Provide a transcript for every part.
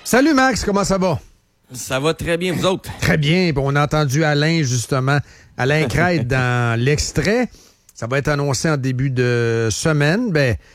Salut Max, comment ça va? Ça va très bien, vous autres? Très bien. On a entendu Alain, justement, Alain Crête dans l'extrait. Ça va être annoncé en début de semaine.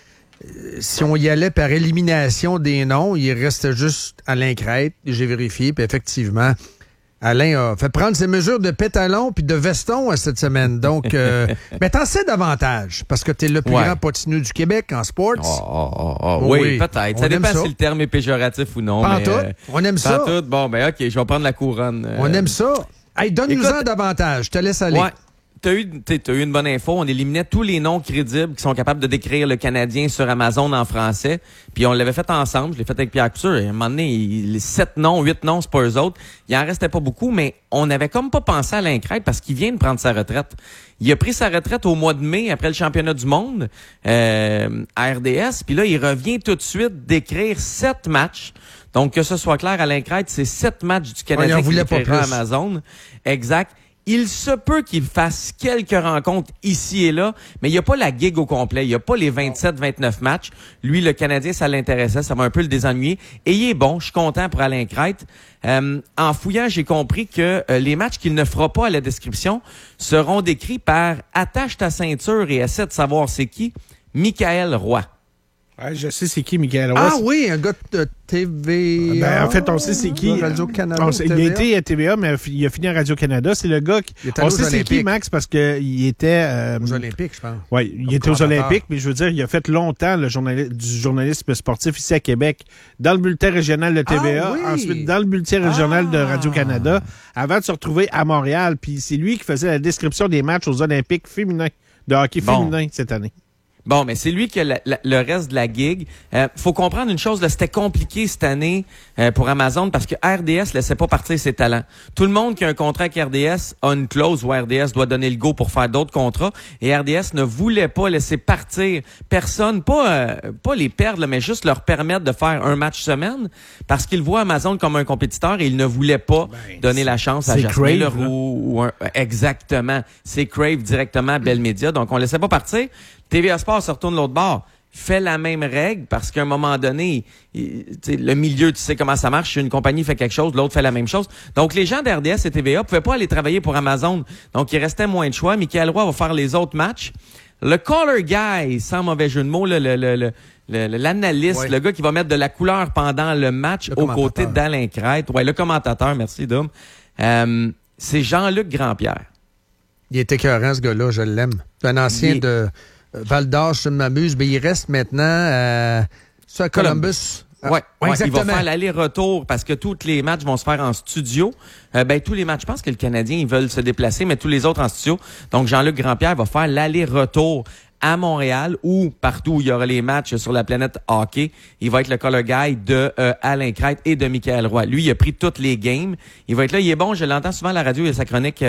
Si on y allait par élimination des noms, il reste juste Alain Crête. J'ai vérifié, puis effectivement, Alain a fait prendre ses mesures de pétalon puis de veston cette semaine. Donc, t'en sais davantage, parce que t'es le plus grand patineux du Québec en sports. Oui, peut-être. Ça dépend si le terme est péjoratif ou non. On aime ça. OK, je vais prendre la couronne. On aime ça. Hey, donne-nous-en davantage. Je te laisse aller. Ouais. T'as eu une bonne info. On éliminait tous les noms crédibles qui sont capables de décrire le Canadien sur Amazon en français. Puis on l'avait fait ensemble. Je l'ai fait avec Pierre Couture. Et à un moment donné, les 7 noms, 8 noms, c'est pas eux autres. Il en restait pas beaucoup, mais on n'avait comme pas pensé à Alain Crête parce qu'il vient de prendre sa retraite. Il a pris sa retraite au mois de mai après le championnat du monde à RDS. Puis là, il revient tout de suite d'écrire 7 matchs. Donc, que ce soit clair, Alain Crête, c'est 7 matchs du Canadien qu'il écrira à Amazon. Exact. Il se peut qu'il fasse quelques rencontres ici et là, mais il n'y a pas la gig au complet. Il n'y a pas les 27-29 matchs. Lui, le Canadien, ça l'intéressait. Ça va un peu le désennuyer. Et il est bon. Je suis content pour Alain Crête. En fouillant, j'ai compris que les matchs qu'il ne fera pas à la description seront décrits par « Attache ta ceinture et essaie de savoir c'est qui » Michael Roy. Ouais, je sais c'est qui, Michael Roy. Ah oui, un gars de TVA. En fait, on sait c'est qui. Radio-Canada. Il a été à TVA, mais il a fini à Radio-Canada. C'est le gars qui... On sait c'est qui, Max, parce qu'il était... aux Olympiques, je pense. Oui, il était aux Olympiques, mais je veux dire, il a fait longtemps du journalisme sportif ici à Québec, dans le bulletin régional de TVA, ensuite dans le bulletin régional de Radio-Canada, avant de se retrouver à Montréal. Puis c'est lui qui faisait la description des matchs aux Olympiques féminins, de hockey féminin cette année. Bon, mais c'est lui qui a le reste de la gig. Faut comprendre une chose, là, c'était compliqué cette année pour Amazon parce que RDS laissait pas partir ses talents. Tout le monde qui a un contrat avec RDS a une clause où RDS doit donner le go pour faire d'autres contrats et RDS ne voulait pas laisser partir personne, pas les perdre, là, mais juste leur permettre de faire un match semaine parce qu'ils voient Amazon comme un compétiteur et ils ne voulaient pas donner la chance à Jasmin Leroux. Exactement. C'est Crave directement à Bell Media, donc on laissait pas partir. TVA Sport se retourne l'autre bord, fait la même règle parce qu'à un moment donné, le milieu, tu sais comment ça marche, une compagnie fait quelque chose, l'autre fait la même chose. Donc, les gens d'RDS et TVA pouvaient pas aller travailler pour Amazon. Donc, il restait moins de choix. Michael Roy va faire les autres matchs. Le color guy, sans mauvais jeu de mots, l'analyste, le gars qui va mettre de la couleur pendant le match aux côtés d'Alain Crête. Ouais, le commentateur, merci Dom. C'est Jean-Luc Grandpierre. Il est écœurant, ce gars-là, je l'aime. C'est un ancien de... Val d'Or, je m'amuse, mais il reste maintenant sur Columbus. Oui, il va faire l'aller-retour parce que tous les matchs vont se faire en studio. Tous les matchs, je pense que le Canadien, ils veulent se déplacer, mais tous les autres en studio. Donc, Jean-Luc Grandpierre va faire l'aller-retour à Montréal ou partout où il y aura les matchs sur la planète hockey. Il va être le color guy de Alain Crête et de Michael Roy. Lui, il a pris toutes les games. Il va être là. Il est bon. Je l'entends souvent à la radio. Il a sa chronique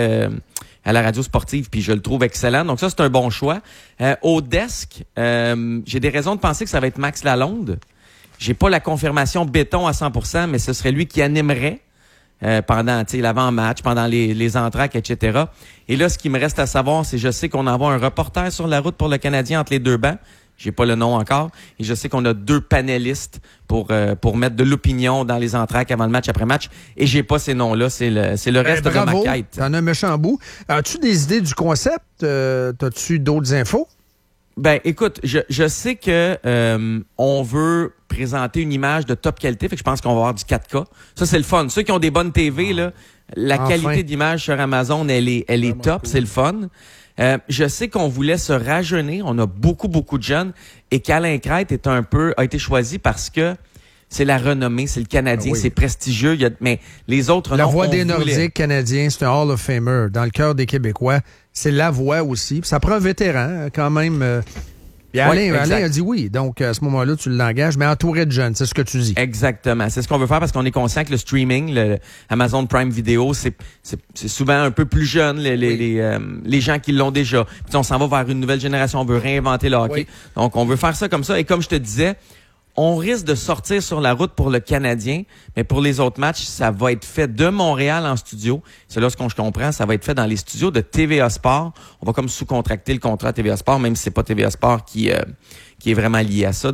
à la radio sportive, puis je le trouve excellent. Donc ça, c'est un bon choix. Au desk, j'ai des raisons de penser que ça va être Max Lalonde. J'ai pas la confirmation béton à 100%, mais ce serait lui qui animerait pendant l'avant-match, pendant les entractes, etc. Et là, ce qui me reste à savoir, c'est je sais qu'on envoie un reporter sur la route pour le Canadien entre les deux bancs. J'ai pas le nom encore. Et je sais qu'on a 2 panélistes pour mettre de l'opinion dans les entractes avant le match, après match. Et j'ai pas ces noms-là. C'est le reste de ma quête. T'en as un méchant bout. As-tu des idées du concept? T'as-tu d'autres infos? Écoute, je sais que on veut présenter une image de top qualité. Fait que je pense qu'on va avoir du 4K. Ça, c'est le fun. Ceux qui ont des bonnes TV, là, la qualité d'image sur Amazon, elle est top. Cool. C'est le fun. Je sais qu'on voulait se rajeunir. On a beaucoup de jeunes et qu'Alain Crête a été choisi parce que c'est la renommée, c'est le Canadien, c'est prestigieux. Mais les autres, la voix des Nordiques canadiens, c'est un Hall of Famer. Dans le cœur des Québécois, c'est la voix aussi. Puis ça prend un vétéran quand même. Alain a dit oui. Donc, à ce moment-là, tu l'engages, mais entouré de jeunes, c'est ce que tu dis. Exactement. C'est ce qu'on veut faire parce qu'on est conscient que le streaming, le Amazon Prime Video, c'est souvent un peu plus jeune, les gens qui l'ont déjà. Puis on s'en va vers une nouvelle génération, on veut réinventer le hockey. Donc, on veut faire ça comme ça. Et comme je te disais, on risque de sortir sur la route pour le Canadien, mais pour les autres matchs, ça va être fait de Montréal en studio. C'est là ce que je comprends, ça va être fait dans les studios de TVA Sport. On va comme sous-contracter le contrat à TVA Sport, même si c'est pas TVA Sport qui est vraiment lié à ça.